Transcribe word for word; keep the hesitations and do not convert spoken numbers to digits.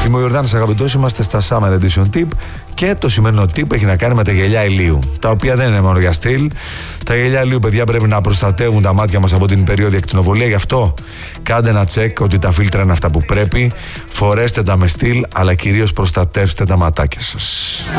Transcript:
Είμαι ο Ιορδάνης Αγαπητός, είμαστε στα Summer Edition Tip και το σημερινό tip έχει να κάνει με τα γυαλιά ηλίου, τα οποία δεν είναι μόνο για στυλ. Τα γυαλιά ηλίου, παιδιά, πρέπει να προστατεύουν τα μάτια μας από την περίοδια ακτινοβολία, γι' αυτό κάντε ένα τσεκ ότι τα φίλτρα είναι αυτά που πρέπει, φορέστε τα με στυλ, αλλά κυρίως προστατεύστε τα ματάκια σας.